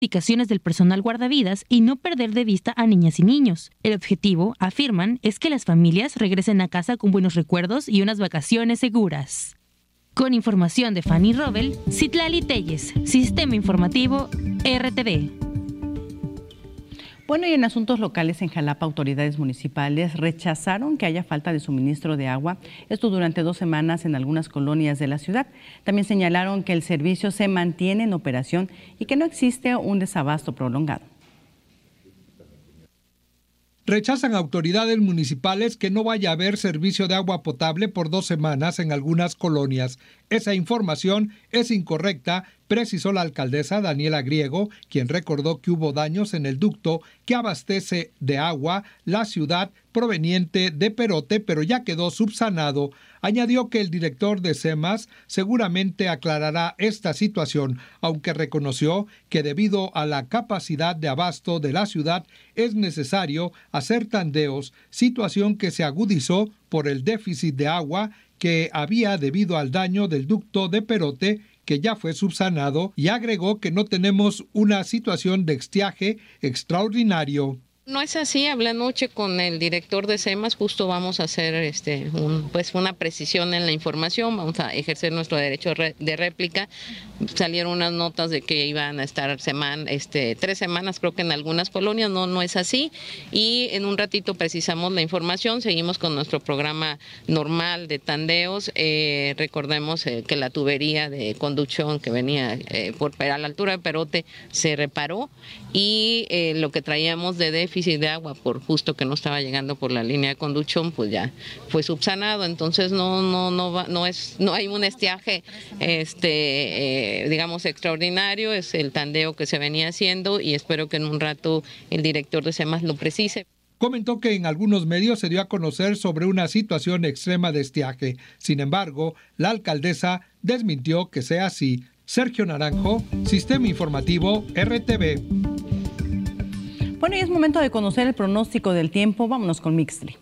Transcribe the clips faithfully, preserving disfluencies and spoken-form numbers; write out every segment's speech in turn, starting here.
indicaciones del personal guardavidas y no perder de vista a niñas y niños. El objetivo, afirman, es que las familias regresen a casa con buenos recuerdos y unas vacaciones seguras. Con información de Fanny Robel, Citlali Telles, Sistema Informativo R T V. Bueno, y en asuntos locales en Jalapa, autoridades municipales rechazaron que haya falta de suministro de agua, esto durante dos semanas en algunas colonias de la ciudad. También señalaron que el servicio se mantiene en operación y que no existe un desabasto prolongado. Rechazan autoridades municipales que no vaya a haber servicio de agua potable por dos semanas en algunas colonias. Esa información es incorrecta, precisó la alcaldesa Daniela Griego, quien recordó que hubo daños en el ducto que abastece de agua la ciudad proveniente de Perote, pero ya quedó subsanado. Añadió que el director de SEMAS seguramente aclarará esta situación, aunque reconoció que debido a la capacidad de abasto de la ciudad es necesario hacer tandeos, situación que se agudizó por el déficit de agua que había debido al daño del ducto de Perote, que ya fue subsanado, y agregó que no tenemos una situación de estiaje extraordinario. No es así, hablé anoche con el director de SEMAS, justo vamos a hacer este, un, pues una precisión en la información, vamos a ejercer nuestro derecho de réplica. Salieron unas notas de que iban a estar semana, este, tres semanas, creo que en algunas colonias, no, no es así, y en un ratito precisamos la información, seguimos con nuestro programa normal de tandeos. Eh, recordemos eh, que la tubería de conducción que venía eh, por a la altura de Perote se reparó, y eh, lo que traíamos de déficit de agua por justo que no estaba llegando por la línea de conducción, pues ya fue subsanado. Entonces no no no va, no es no hay un estiaje este eh, digamos extraordinario, es el tandeo que se venía haciendo, y espero que en un rato el director de SEMAS lo precise. Comentó que en algunos medios se dio a conocer sobre una situación extrema de estiaje. Sin embargo, la alcaldesa desmintió que sea así. Sergio Naranjo, Sistema Informativo R T V. Bueno, y es momento de conocer el pronóstico del tiempo. Vámonos con Mixtli.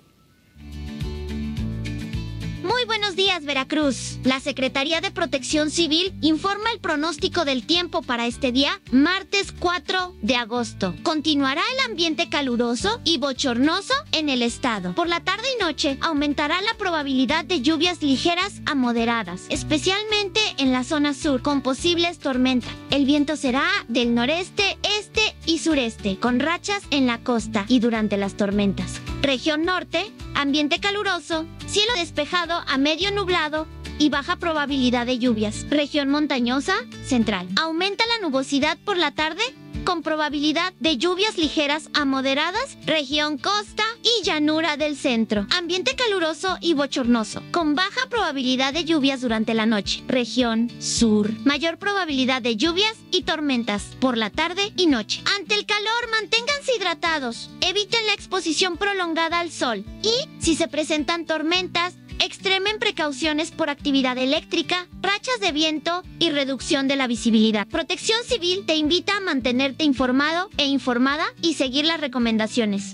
Muy buenos días, Veracruz. La Secretaría de Protección Civil informa el pronóstico del tiempo para este día, martes cuatro de agosto. Continuará el ambiente caluroso y bochornoso en el estado. Por la tarde y noche aumentará la probabilidad de lluvias ligeras a moderadas, especialmente en la zona sur, con posibles tormentas. El viento será del noreste, este y sureste, con rachas en la costa y durante las tormentas. Región norte, ambiente caluroso, cielo despejado a medio nublado y baja probabilidad de lluvias. Región montañosa, central. Aumenta la nubosidad por la tarde con probabilidad de lluvias ligeras a moderadas, región costa y llanura del centro. Ambiente caluroso y bochornoso, con baja probabilidad de lluvias durante la noche. Región sur. Mayor probabilidad de lluvias y tormentas por la tarde y noche. Ante el calor, manténganse hidratados. Eviten la exposición prolongada al sol. Y, si se presentan tormentas, extremen precauciones por actividad eléctrica, rachas de viento y reducción de la visibilidad. Protección Civil te invita a mantenerte informado e informada y seguir las recomendaciones.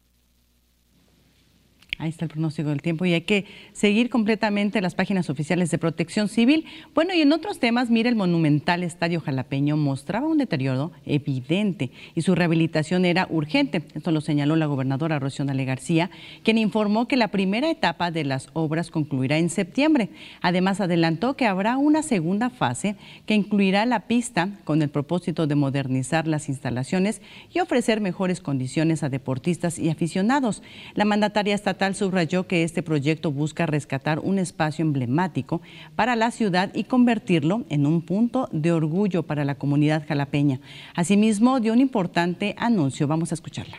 Ahí está el pronóstico del tiempo, y hay que seguir completamente las páginas oficiales de Protección Civil. Bueno, y en otros temas, mire, el monumental Estadio Jalapeño mostraba un deterioro evidente y su rehabilitación era urgente. Esto lo señaló la gobernadora Rocío Nale García, quien informó que la primera etapa de las obras concluirá en septiembre. Además, adelantó que habrá una segunda fase que incluirá la pista con el propósito de modernizar las instalaciones y ofrecer mejores condiciones a deportistas y aficionados. La mandataria estatal subrayó que este proyecto busca rescatar un espacio emblemático para la ciudad y convertirlo en un punto de orgullo para la comunidad jalapeña. Asimismo, dio un importante anuncio. Vamos a escucharla.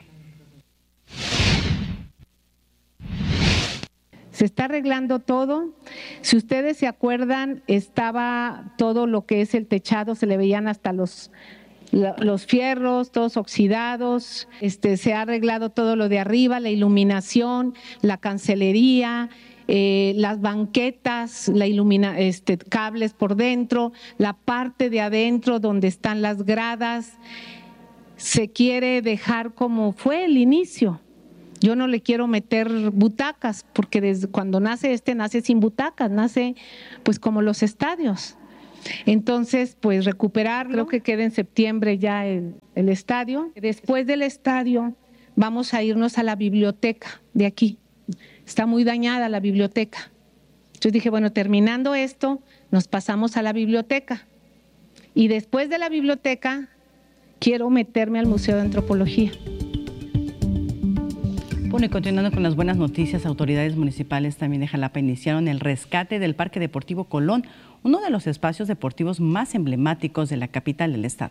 Se está arreglando todo. Si ustedes se acuerdan, estaba todo lo que es el techado, se le veían hasta los los fierros, todos oxidados. Este, se ha arreglado todo lo de arriba, la iluminación, la cancelería, eh, las banquetas, la ilumina, este, cables por dentro, la parte de adentro donde están las gradas. Se quiere dejar como fue el inicio. Yo no le quiero meter butacas, porque desde cuando nace este, nace sin butacas, nace pues como los estadios. Entonces, pues recuperar, creo que queda en septiembre ya el, el estadio. Después del estadio vamos a irnos a la biblioteca de aquí. Está muy dañada la biblioteca. Entonces dije, bueno, terminando esto, nos pasamos a la biblioteca. Y después de la biblioteca, quiero meterme al Museo de Antropología. Bueno, y continuando con las buenas noticias, autoridades municipales también de Jalapa iniciaron el rescate del Parque Deportivo Colón, uno de los espacios deportivos más emblemáticos de la capital del estado.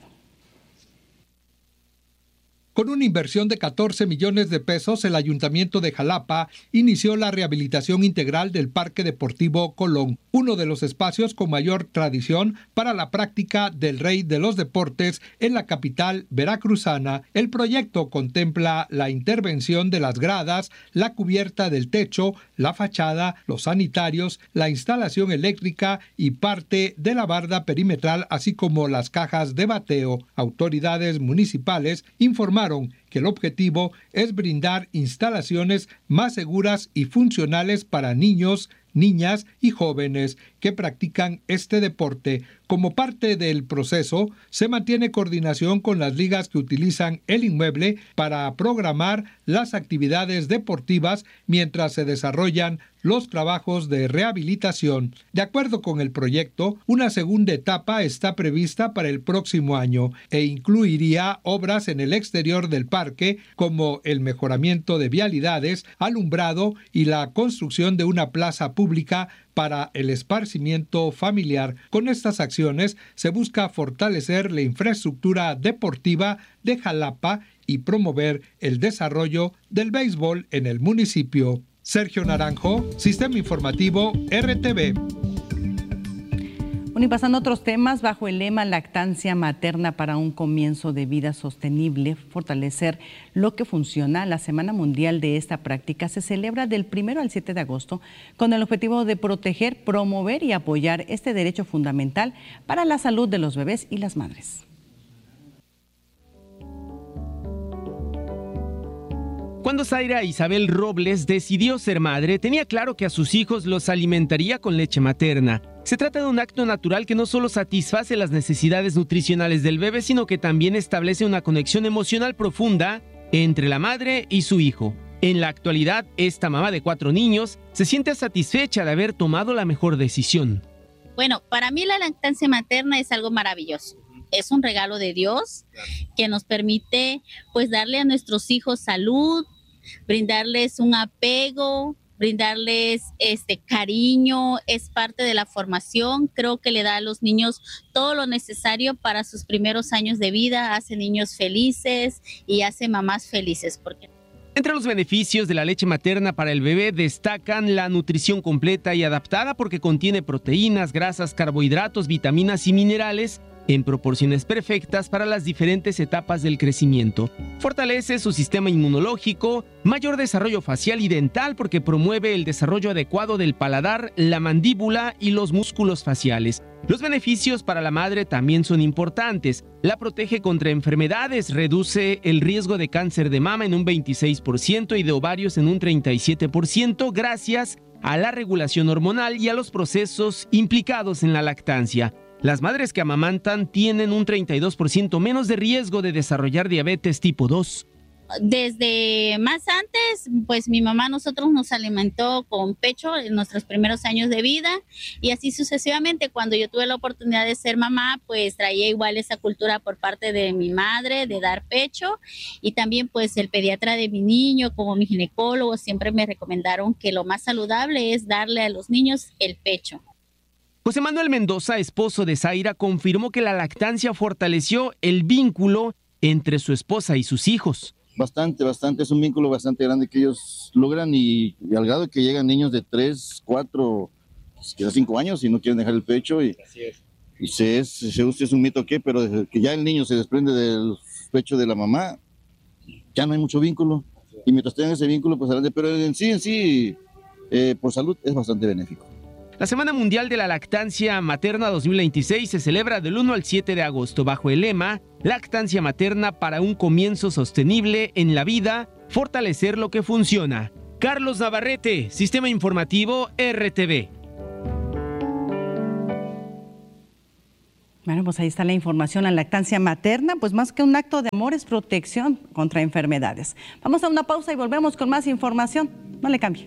Con una inversión de catorce millones de pesos, el Ayuntamiento de Jalapa inició la rehabilitación integral del Parque Deportivo Colón, uno de los espacios con mayor tradición para la práctica del rey de los deportes en la capital veracruzana. El proyecto contempla la intervención de las gradas, la cubierta del techo, la fachada, los sanitarios, la instalación eléctrica y parte de la barda perimetral, así como las cajas de bateo. Autoridades municipales informaron que el objetivo es brindar instalaciones más seguras y funcionales para niños, niñas y jóvenes que practican este deporte. Como parte del proceso, se mantiene coordinación con las ligas que utilizan el inmueble para programar las actividades deportivas mientras se desarrollan los trabajos de rehabilitación. De acuerdo con el proyecto, una segunda etapa está prevista para el próximo año e incluiría obras en el exterior del parque como el mejoramiento de vialidades, alumbrado y la construcción de una plaza pública para el esparcimiento familiar. Con estas acciones se busca fortalecer la infraestructura deportiva de Jalapa y promover el desarrollo del béisbol en el municipio. Sergio Naranjo, Sistema Informativo R T V. Bueno, y pasando a otros temas, bajo el lema Lactancia Materna para un comienzo de vida sostenible, fortalecer lo que funciona, la Semana Mundial de esta práctica se celebra del primero al siete de agosto con el objetivo de proteger, promover y apoyar este derecho fundamental para la salud de los bebés y las madres. Cuando Zaira Isabel Robles decidió ser madre, tenía claro que a sus hijos los alimentaría con leche materna. Se trata de un acto natural que no solo satisface las necesidades nutricionales del bebé, sino que también establece una conexión emocional profunda entre la madre y su hijo. En la actualidad, esta mamá de cuatro niños se siente satisfecha de haber tomado la mejor decisión. Bueno, para mí la lactancia materna es algo maravilloso. Es un regalo de Dios que nos permite pues darle a nuestros hijos salud, brindarles un apego, brindarles este cariño, es parte de la formación. Creo que le da a los niños todo lo necesario para sus primeros años de vida, hace niños felices y hace mamás felices. Porque entre los beneficios de la leche materna para el bebé destacan la nutrición completa y adaptada porque contiene proteínas, grasas, carbohidratos, vitaminas y minerales en proporciones perfectas para las diferentes etapas del crecimiento. Fortalece su sistema inmunológico, mayor desarrollo facial y dental porque promueve el desarrollo adecuado del paladar, la mandíbula y los músculos faciales. Los beneficios para la madre también son importantes. La protege contra enfermedades, reduce el riesgo de cáncer de mama en un veintiséis por ciento y de ovarios en un treinta y siete por ciento gracias a la regulación hormonal y a los procesos implicados en la lactancia. Las madres que amamantan tienen un treinta y dos por ciento menos de riesgo de desarrollar diabetes tipo dos. Desde más antes, pues mi mamá nosotros nos alimentó con pecho en nuestros primeros años de vida y así sucesivamente. Cuando yo tuve la oportunidad de ser mamá, pues traía igual esa cultura por parte de mi madre de dar pecho y también pues el pediatra de mi niño como mi ginecólogo siempre me recomendaron que lo más saludable es darle a los niños el pecho. José Manuel Mendoza, esposo de Zaira, confirmó que la lactancia fortaleció el vínculo entre su esposa y sus hijos. Bastante, bastante, es un vínculo bastante grande que ellos logran y, y al grado de que llegan niños de tres, cuatro, quizás cinco años y no quieren dejar el pecho y, y se es, se usa, es un mito que, pero desde que ya el niño se desprende del pecho de la mamá, ya no hay mucho vínculo y mientras tengan ese vínculo, pues adelante, pero en sí, en sí, eh, por salud es bastante benéfico. La Semana Mundial de la Lactancia Materna dos mil veintiséis se celebra del uno al siete de agosto bajo el lema Lactancia Materna para un comienzo sostenible en la vida, fortalecer lo que funciona. Carlos Navarrete, Sistema Informativo R T V. Bueno, pues ahí está la información. La lactancia materna, pues más que un acto de amor, es protección contra enfermedades. Vamos a una pausa y volvemos con más información. No le cambie.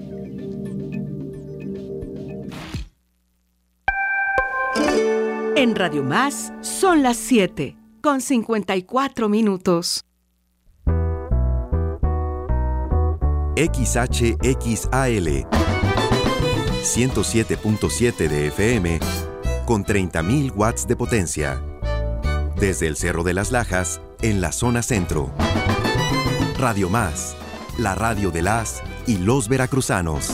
En Radio Más son las siete con cincuenta y cuatro minutos. X H X A L ciento siete punto siete de F M con treinta mil watts de potencia. Desde el Cerro de las Lajas, en la zona centro. Radio Más, la radio de las y los veracruzanos.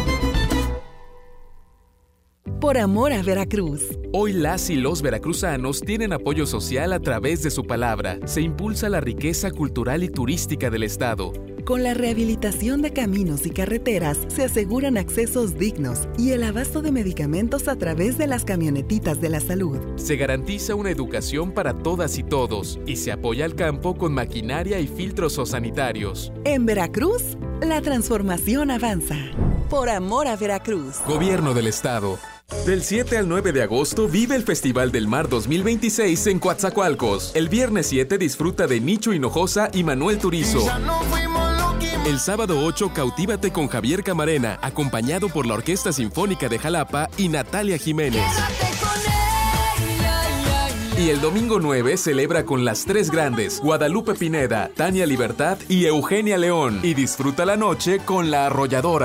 Por amor a Veracruz. Hoy las y los veracruzanos tienen apoyo social a través de su palabra. Se impulsa la riqueza cultural y turística del estado. Con la rehabilitación de caminos y carreteras se aseguran accesos dignos y el abasto de medicamentos a través de las camionetitas de la salud. Se garantiza una educación para todas y todos y se apoya al campo con maquinaria y filtros sanitarios. En Veracruz, la transformación avanza. Por amor a Veracruz. Gobierno del Estado. Del siete al nueve de agosto vive el Festival del Mar dos mil veintiséis en Coatzacoalcos. El viernes siete disfruta de Nicho Hinojosa y Manuel Turizo. El sábado ocho cautívate con Javier Camarena, acompañado por la Orquesta Sinfónica de Jalapa y Natalia Jiménez. Y el domingo nueve celebra con las tres grandes, Guadalupe Pineda, Tania Libertad y Eugenia León. Y disfruta la noche con La Arrolladora.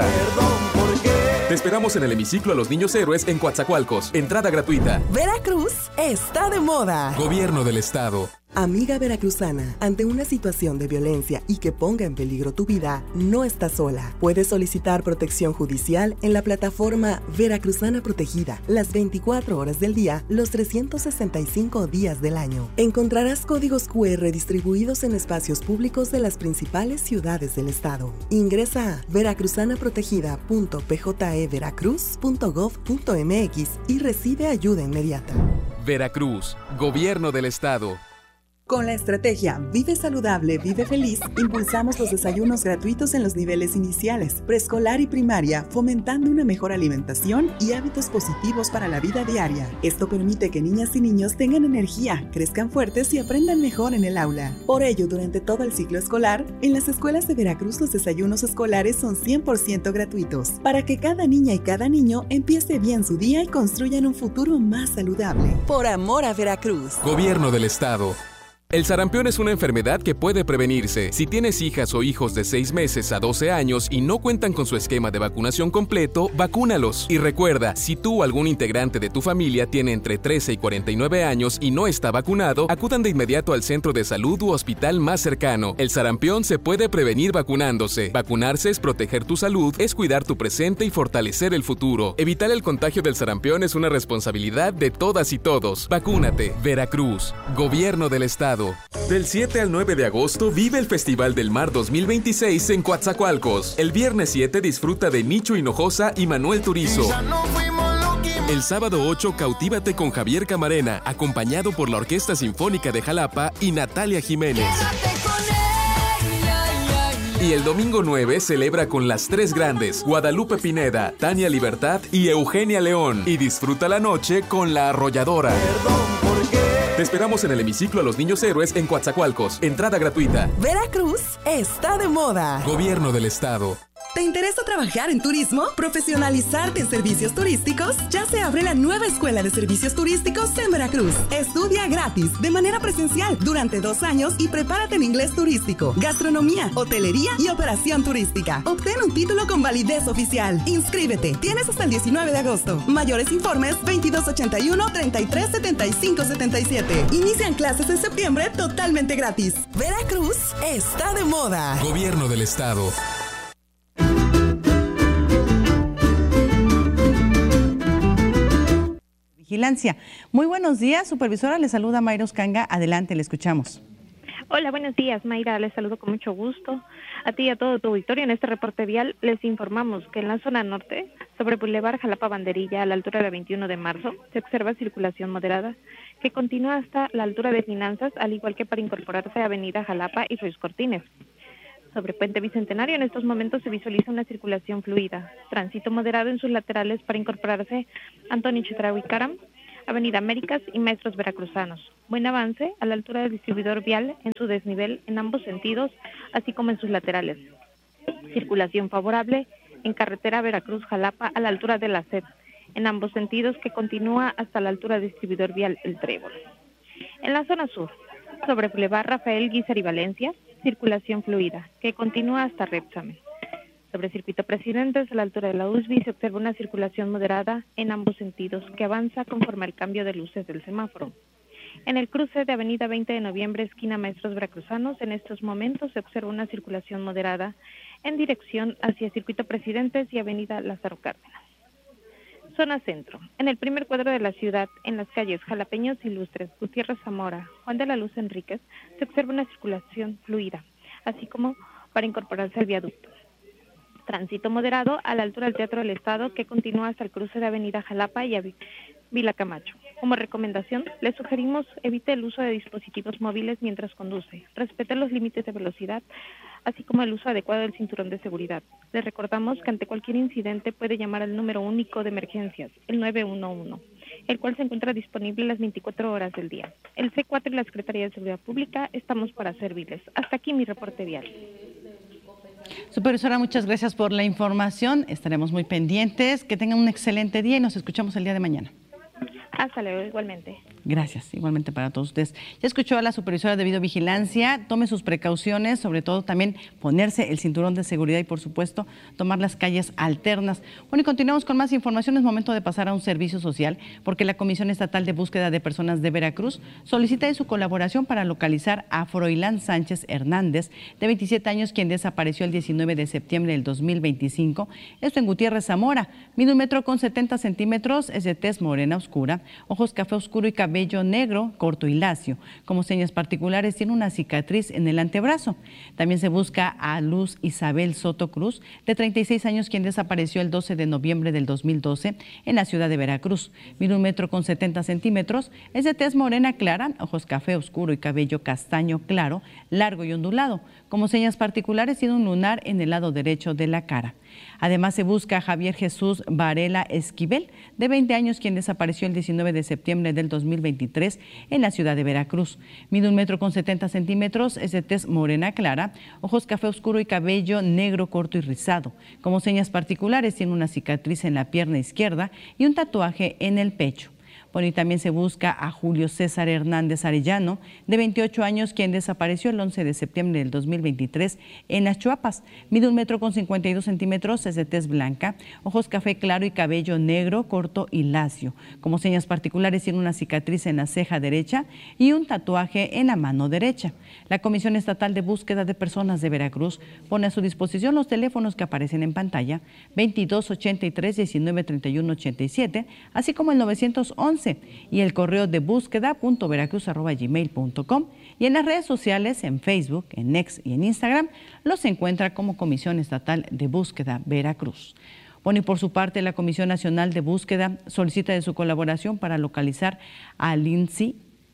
Te esperamos en el hemiciclo a los Niños Héroes en Coatzacoalcos. Entrada gratuita. Veracruz está de moda. Gobierno del Estado. Amiga veracruzana, ante una situación de violencia y que ponga en peligro tu vida, no estás sola. Puedes solicitar protección judicial en la plataforma Veracruzana Protegida, las veinticuatro horas del día, los trescientos sesenta y cinco días del año. Encontrarás códigos cu erre distribuidos en espacios públicos de las principales ciudades del estado. Ingresa a veracruzanaprotegida punto p j e veracruz punto gov punto m x y recibe ayuda inmediata. Veracruz, Gobierno del Estado. Con la estrategia Vive Saludable, Vive Feliz, impulsamos los desayunos gratuitos en los niveles iniciales, preescolar y primaria, fomentando una mejor alimentación y hábitos positivos para la vida diaria. Esto permite que niñas y niños tengan energía, crezcan fuertes y aprendan mejor en el aula. Por ello, durante todo el ciclo escolar, en las escuelas de Veracruz los desayunos escolares son cien por ciento gratuitos, para que cada niña y cada niño empiece bien su día y construyan un futuro más saludable. Por amor a Veracruz. Gobierno del Estado. El sarampión es una enfermedad que puede prevenirse. Si tienes hijas o hijos de seis meses a doce años y no cuentan con su esquema de vacunación completo, vacúnalos. Y recuerda, si tú o algún integrante de tu familia tiene entre trece y cuarenta y nueve años y no está vacunado, acudan de inmediato al centro de salud u hospital más cercano. El sarampión se puede prevenir vacunándose. Vacunarse es proteger tu salud, es cuidar tu presente y fortalecer el futuro. Evitar el contagio del sarampión es una responsabilidad de todas y todos. Vacúnate. Veracruz, Gobierno del Estado. Del siete al nueve de agosto vive el Festival del Mar dos mil veintiséis en Coatzacoalcos. El viernes siete disfruta de Nicho Hinojosa y Manuel Turizo. El sábado ocho cautívate con Javier Camarena, acompañado por la Orquesta Sinfónica de Jalapa y Natalia Jiménez. Y el domingo nueve celebra con las tres grandes, Guadalupe Pineda, Tania Libertad y Eugenia León. Y disfruta la noche con La Arrolladora. Te esperamos en el hemiciclo a los Niños Héroes en Coatzacoalcos. Entrada gratuita. Veracruz está de moda. Gobierno del Estado. ¿Te interesa trabajar en turismo? ¿Profesionalizarte en servicios turísticos? Ya se abre la nueva Escuela de Servicios Turísticos en Veracruz. Estudia gratis, de manera presencial, durante dos años y prepárate en inglés turístico, gastronomía, hotelería y operación turística. Obtén un título con validez oficial. Inscríbete. Tienes hasta el diecinueve de agosto. Mayores informes veintidós ochenta y uno, treinta y tres setenta y cinco setenta y siete. Inician clases en septiembre totalmente gratis. Veracruz está de moda. Gobierno del Estado. Vigilancia. Muy buenos días, supervisora, le saluda Mayra Uscanga. Adelante, le escuchamos. Hola, buenos días, Mayra, les saludo con mucho gusto. A ti y a todo tu auditorio. En este reporte vial les informamos que en la zona norte, sobre Boulevard Jalapa Banderilla, a la altura de veintiuno de marzo, se observa circulación moderada, que continúa hasta la altura de Finanzas, al igual que para incorporarse a Avenida Jalapa y Ruiz Cortines. Sobre Puente Bicentenario, en estos momentos se visualiza una circulación fluida, tránsito moderado en sus laterales para incorporarse Antonio Chedraui Caram, Avenida Américas y Maestros Veracruzanos. Buen avance a la altura del distribuidor vial en su desnivel en ambos sentidos, así como en sus laterales. Circulación favorable en carretera Veracruz-Jalapa a la altura de la S E P, en ambos sentidos, que continúa hasta la altura del distribuidor vial El Trébol. En la zona sur, sobre Boulevard Rafael Guízar y Valencia, circulación fluida, que continúa hasta Repsamen. Sobre Circuito Presidentes, a la altura de la U S B I, se observa una circulación moderada en ambos sentidos, que avanza conforme al cambio de luces del semáforo. En el cruce de Avenida veinte de Noviembre, esquina Maestros Veracruzanos, en estos momentos se observa una circulación moderada en dirección hacia Circuito Presidentes y Avenida Lázaro Cárdenas. Zona Centro. En el primer cuadro de la ciudad, en las calles Jalapeños Ilustres, Gutiérrez Zamora, Juan de la Luz Enríquez, se observa una circulación fluida, así como para incorporarse al viaducto. Tránsito moderado a la altura del Teatro del Estado, que continúa hasta el cruce de Avenida Jalapa y Vila Camacho. Como recomendación, le sugerimos evite el uso de dispositivos móviles mientras conduce, respete los límites de velocidad, así como el uso adecuado del cinturón de seguridad. Les recordamos que ante cualquier incidente puede llamar al número único de emergencias, el nueve uno uno, el cual se encuentra disponible las veinticuatro horas del día. El C cuatro y la Secretaría de Seguridad Pública estamos para servirles. Hasta aquí mi reporte vial. Supervisora, muchas gracias por la información. Estaremos muy pendientes. Que tengan un excelente día y nos escuchamos el día de mañana. Hasta luego, igualmente. Gracias, igualmente para todos ustedes. Ya escuchó a la supervisora de videovigilancia, tome sus precauciones, sobre todo también ponerse el cinturón de seguridad y, por supuesto, tomar las calles alternas. Bueno, y continuamos con más información. Es momento de pasar a un servicio social, porque la Comisión Estatal de Búsqueda de Personas de Veracruz solicita de su colaboración para localizar a Froilán Sánchez Hernández, de veintisiete años, quien desapareció el diecinueve de septiembre del dos mil veinticinco. Esto en Gutiérrez Zamora. Mide un metro con setenta centímetros, es de tez morena oscura, ojos café oscuro y cabello negro, corto y lacio. Como señas particulares, tiene una cicatriz en el antebrazo. También se busca a Luz Isabel Soto Cruz, de treinta y seis años, quien desapareció el doce de noviembre del dos mil doce en la ciudad de Veracruz. Mide un metro con setenta centímetros, es de tez morena clara, ojos café oscuro y cabello castaño claro, largo y ondulado. Como señas particulares, tiene un lunar en el lado derecho de la cara. Además, se busca a Javier Jesús Varela Esquivel, de veinte años, quien desapareció el diecinueve de septiembre del dos mil veintitrés en la ciudad de Veracruz. Mide un metro con setenta centímetros, es de tez morena clara, ojos café oscuro y cabello negro corto y rizado. Como señas particulares, tiene una cicatriz en la pierna izquierda y un tatuaje en el pecho. Bueno, y también se busca a Julio César Hernández Arellano, de veintiocho años, quien desapareció el once de septiembre del dos mil veintitrés en Las Chuapas. Mide un metro con cincuenta y dos centímetros, es de tez blanca, ojos café claro y cabello negro, corto y lacio. Como señas particulares, tiene una cicatriz en la ceja derecha y un tatuaje en la mano derecha. La Comisión Estatal de Búsqueda de Personas de Veracruz pone a su disposición los teléfonos que aparecen en pantalla, veintidós ochenta y tres diecinueve treinta y uno ochenta y siete, así como el novecientos once y el correo de búsqueda punto veracruz arroba gmail punto com, y en las redes sociales, en Facebook, en X y en Instagram, los encuentra como Comisión Estatal de Búsqueda Veracruz. Bueno, y por su parte, la Comisión Nacional de Búsqueda solicita de su colaboración para localizar a Lindsay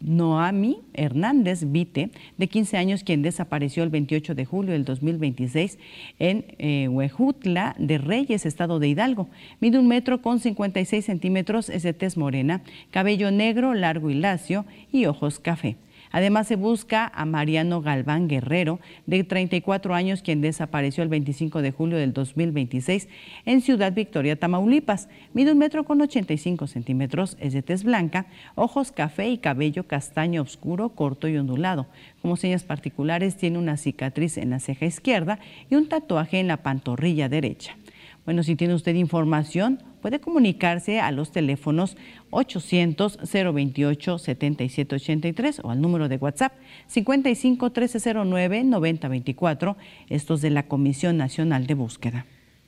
Noami Hernández Vite, de quince años, quien desapareció el veintiocho de julio del dos mil veintiséis en eh, Huejutla de Reyes, estado de Hidalgo. Mide un metro con cincuenta y seis centímetros, es de tez morena, cabello negro, largo y lacio y ojos café. Además, se busca a Mariano Galván Guerrero, de treinta y cuatro años, quien desapareció el veinticinco de julio del dos mil veintiséis en Ciudad Victoria, Tamaulipas. Mide un metro con ochenta y cinco centímetros, es de tez blanca, ojos café y cabello castaño oscuro, corto y ondulado. Como señas particulares, tiene una cicatriz en la ceja izquierda y un tatuaje en la pantorrilla derecha. Bueno, si tiene usted información, puede comunicarse a los teléfonos ochocientos, cero veintiocho, setenta y siete ochenta y tres o al número de WhatsApp cincuenta y cinco, trece cero nueve, noventa veinticuatro, estos de la Comisión Nacional de Búsqueda.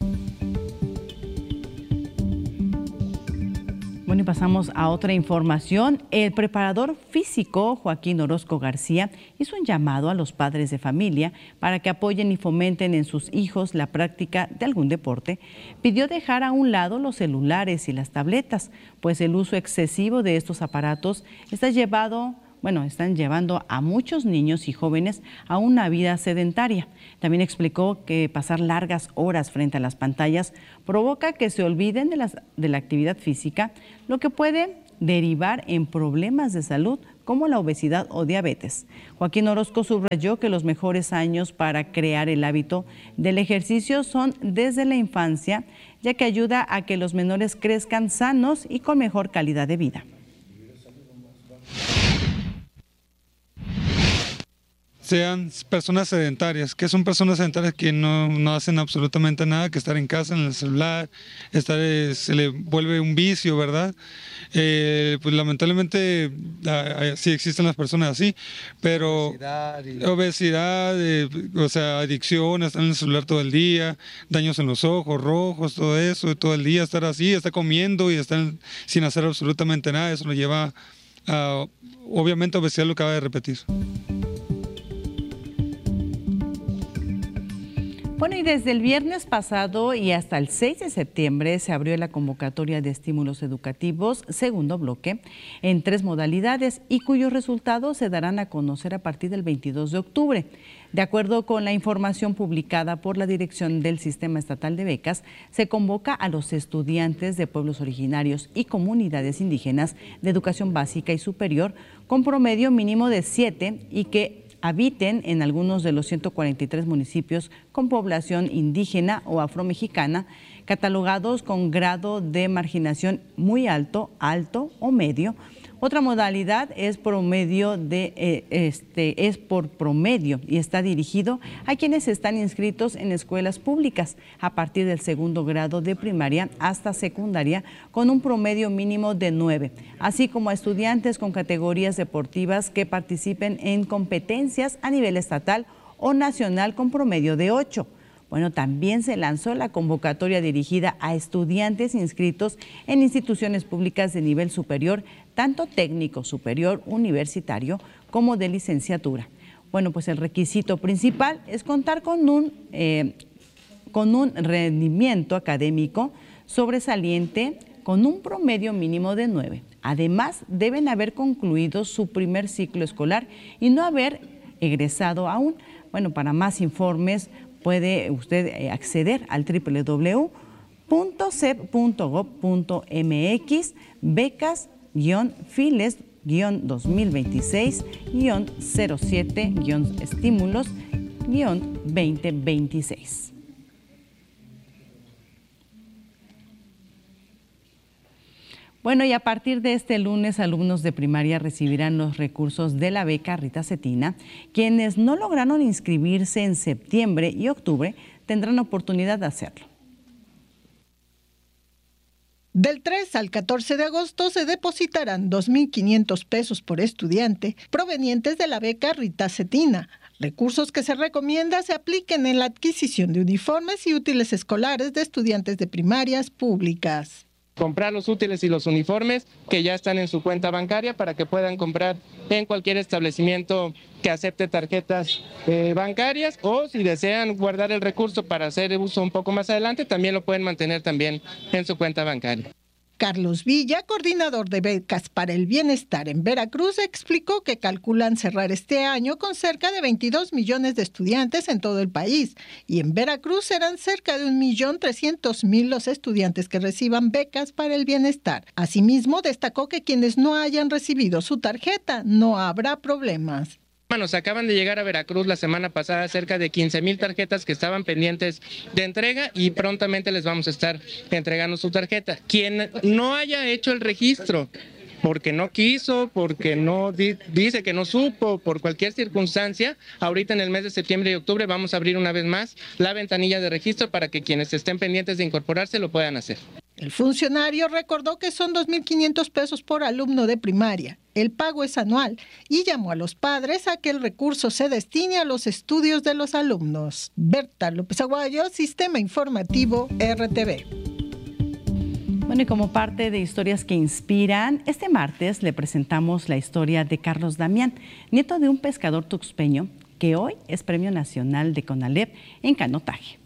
Bueno, y pasamos a otra información. El preparador físico Joaquín Orozco García hizo un llamado a los padres de familia para que apoyen y fomenten en sus hijos la práctica de algún deporte. Pidió dejar a un lado los celulares y las tabletas, pues el uso excesivo de estos aparatos está llevado Bueno, están llevando a muchos niños y jóvenes a una vida sedentaria. También explicó que pasar largas horas frente a las pantallas provoca que se olviden de, las, de la actividad física, lo que puede derivar en problemas de salud como la obesidad o diabetes. Joaquín Orozco subrayó que los mejores años para crear el hábito del ejercicio son desde la infancia, ya que ayuda a que los menores crezcan sanos y con mejor calidad de vida. Sean personas sedentarias. ¿Qué son personas sedentarias? Que no, no hacen absolutamente nada, que estar en casa, en el celular, estar, eh, se le vuelve un vicio, ¿verdad? Eh, pues lamentablemente eh, sí existen las personas así, pero obesidad, y... obesidad eh, o sea, adicción, estar en el celular todo el día, daños en los ojos, rojos, todo eso, todo el día estar así, estar comiendo y estar sin hacer absolutamente nada, eso lo lleva a, obviamente, obesidad, lo acaba de repetir. Bueno, y desde el viernes pasado y hasta el seis de septiembre se abrió la convocatoria de estímulos educativos, segundo bloque, en tres modalidades y cuyos resultados se darán a conocer a partir del veintidós de octubre. De acuerdo con la información publicada por la Dirección del Sistema Estatal de Becas, se convoca a los estudiantes de pueblos originarios y comunidades indígenas de educación básica y superior con promedio mínimo de siete y que habiten en algunos de los ciento cuarenta y tres municipios con población indígena o afromexicana, catalogados con grado de marginación muy alto, alto o medio. Otra modalidad es promedio de eh, este es por promedio y está dirigido a quienes están inscritos en escuelas públicas a partir del segundo grado de primaria hasta secundaria con un promedio mínimo de nueve, así como a estudiantes con categorías deportivas que participen en competencias a nivel estatal o nacional con promedio de ocho. Bueno, también se lanzó la convocatoria dirigida a estudiantes inscritos en instituciones públicas de nivel superior, tanto técnico superior, universitario, como de licenciatura. Bueno, pues el requisito principal es contar con un, eh, con un rendimiento académico sobresaliente con un promedio mínimo de nueve. Además, deben haber concluido su primer ciclo escolar y no haber egresado aún. Bueno, para más informes, puede usted acceder al doble u doble u doble u punto c e p punto gob punto m x, becas files dos mil veintiséis cero siete estímulos veinte veintiséis. Bueno, y a partir de este lunes, alumnos de primaria recibirán los recursos de la beca Rita Cetina. Quienes no lograron inscribirse en septiembre y octubre tendrán oportunidad de hacerlo. Del tres al catorce de agosto se depositarán dos mil quinientos pesos por estudiante provenientes de la beca Rita Cetina. Recursos que se recomienda se apliquen en la adquisición de uniformes y útiles escolares de estudiantes de primarias públicas. Comprar los útiles y los uniformes que ya están en su cuenta bancaria para que puedan comprar en cualquier establecimiento que acepte tarjetas eh, bancarias, o si desean guardar el recurso para hacer uso un poco más adelante, también lo pueden mantener también en su cuenta bancaria. Carlos Villa, coordinador de becas para el bienestar en Veracruz, explicó que calculan cerrar este año con cerca de veintidós millones de estudiantes en todo el país y en Veracruz serán cerca de un millón trescientos mil los estudiantes que reciban becas para el bienestar. Asimismo, destacó que quienes no hayan recibido su tarjeta no habrá problemas. Nos acaban de llegar a Veracruz la semana pasada cerca de quince mil tarjetas que estaban pendientes de entrega y prontamente les vamos a estar entregando su tarjeta. Quien no haya hecho el registro porque no quiso, porque no di, dice que no supo, por cualquier circunstancia, ahorita en el mes de septiembre y octubre vamos a abrir una vez más la ventanilla de registro para que quienes estén pendientes de incorporarse lo puedan hacer. El funcionario recordó que son dos mil quinientos pesos por alumno de primaria. El pago es anual y llamó a los padres a que el recurso se destine a los estudios de los alumnos. Berta López Aguayo, Sistema Informativo R T V. Bueno, y como parte de Historias que Inspiran, este martes le presentamos la historia de Carlos Damián, nieto de un pescador tuxpeño que hoy es Premio Nacional de CONALEP en canotaje.